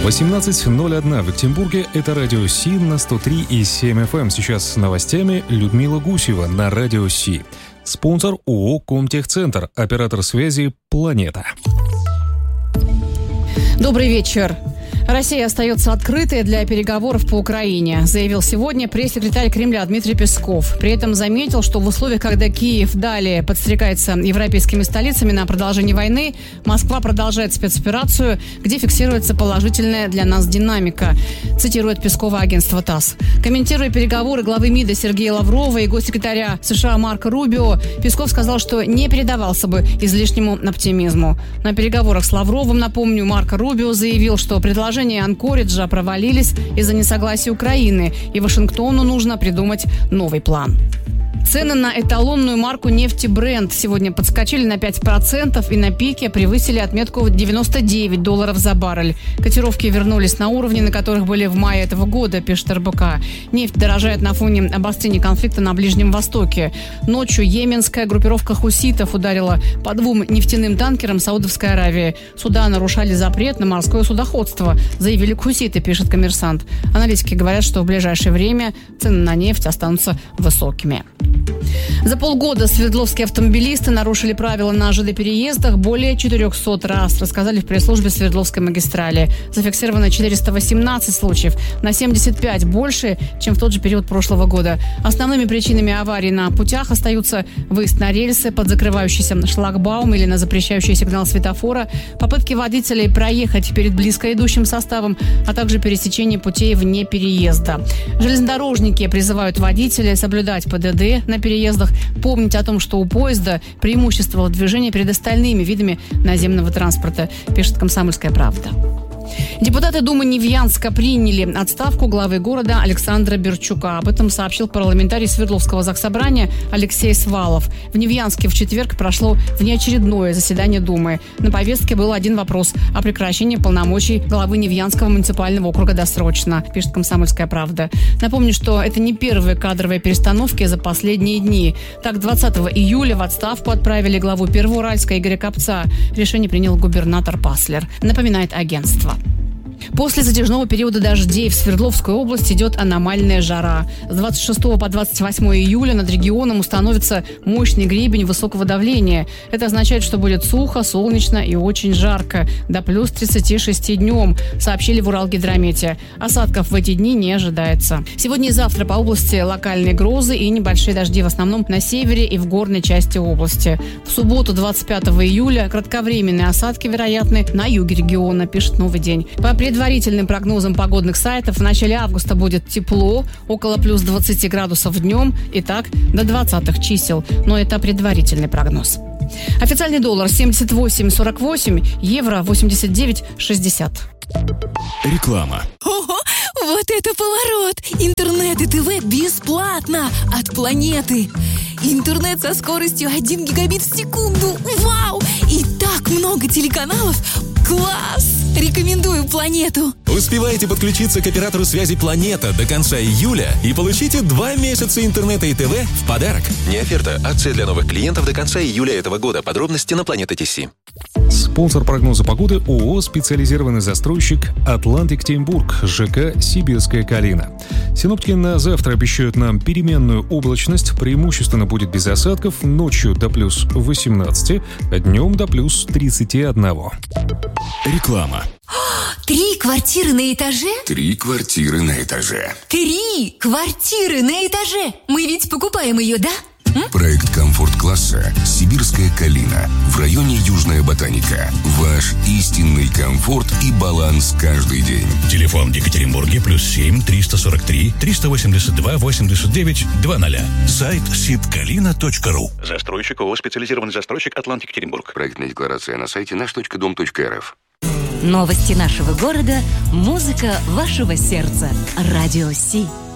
18:01 в Екатеринбурге. Это радио Си на 103,7 FM. Сейчас с новостями Людмила Гусева на радио Си. Спонсор ООО «Комтехцентр», оператор связи «Планета». Добрый вечер. Россия остается открытой для переговоров по Украине, заявил сегодня пресс-секретарь Кремля Дмитрий Песков. При этом заметил, что в условиях, когда Киев далее подстрекается европейскими столицами на продолжение войны, Москва продолжает спецоперацию, где фиксируется положительная для нас динамика, цитирует Пескова агентство ТАСС. Комментируя переговоры главы МИДа Сергея Лаврова и госсекретаря США Марко Рубио, Песков сказал, что не передавался бы излишнему оптимизму. На переговорах с Лавровым, напомню, Марко Рубио заявил, что предложения Анкориджа провалились из-за несогласия Украины, и Вашингтону нужно придумать новый план. Цены на эталонную марку нефти Brent сегодня подскочили на 5% и на пике превысили отметку $99 за баррель. Котировки вернулись на уровни, на которых были в мае этого года, пишет РБК. Нефть дорожает на фоне обострения конфликта на Ближнем Востоке. Ночью йеменская группировка хуситов ударила по 2 нефтяным танкерам Саудовской Аравии. Суда нарушали запрет на морское судоходство, заявили хуситы, пишет «Коммерсант». Аналитики говорят, что в ближайшее время цены на нефть останутся высокими. За полгода свердловские автомобилисты нарушили правила на ЖД-переездах более 400 раз, рассказали в пресс-службе Свердловской магистрали. Зафиксировано 418 случаев, на 75 больше, чем в тот же период прошлого года. Основными причинами аварий на путях остаются выезд на рельсы, под закрывающийся шлагбаум или на запрещающий сигнал светофора, попытки водителей проехать перед близко идущим составом, а также пересечение путей вне переезда. Железнодорожники призывают водителей соблюдать ПДД на переездах, помнить о том, что у поезда преимущество движения перед остальными видами наземного транспорта, пишет «Комсомольская правда». Депутаты Думы Невьянска приняли отставку главы города Александра Берчука. Об этом сообщил парламентарий Свердловского заксобрания Алексей Свалов. В Невьянске в четверг прошло внеочередное заседание Думы. На повестке был один вопрос о прекращении полномочий главы Невьянского муниципального округа досрочно, пишет «Комсомольская правда». Напомню, что это не первые кадровые перестановки за последние дни. Так, 20 июля в отставку отправили главу Первоуральска Игоря Копца. Решение принял губернатор Паслер, напоминает агентство. После затяжного периода дождей в Свердловской области идет аномальная жара. С 26 по 28 июля над регионом установится мощный гребень высокого давления. Это означает, что будет сухо, солнечно и очень жарко. До плюс 36 днем, сообщили в Уралгидромете. Осадков в эти дни не ожидается. Сегодня и завтра по области локальные грозы и небольшие дожди, в основном на севере и в горной части области. В субботу, 25 июля, кратковременные осадки вероятны на юге региона, пишет «Новый день». По предварительным прогнозам погодных сайтов, в начале августа будет тепло, около плюс 20 градусов днем и так до 20-х чисел. Но это предварительный прогноз. Официальный доллар 78,48, евро 89,60. Реклама. Ого, вот это поворот! Интернет и ТВ бесплатно от Планеты. Интернет со скоростью 1 гигабит в секунду. Вау! И так много телеканалов. Класс! Рекомендую Планету. Успевайте подключиться к оператору связи «Планета» до конца июля и получите 2 месяца интернета и ТВ в подарок. Не оферта, акция для новых клиентов до конца июля этого года. Подробности на Планета.ТС. Спонсор прогноза погоды ООО «Специализированный застройщик Атлант Екатеринбург», ЖК «Сибирская Калина». Синоптики на завтра обещают нам переменную облачность, преимущественно будет без осадков, ночью до плюс 18, а днем до плюс 31. Реклама. 3 квартиры на этаже? 3 квартиры на этаже. 3 квартиры на этаже! Мы ведь покупаем ее, да? Проект комфорт-класса «Сибирская Калина» в районе Южная Ботаника. Ваш истинный комфорт и баланс каждый день. Телефон в Екатеринбурге +7 343 382 89 00. Сайт sibkalina.ru. Застройщик ООО «Специализированный застройщик Атлант Екатеринбург». Проектная декларация на сайте наш.дом.рф. Новости нашего города, музыка вашего сердца. Радио Си.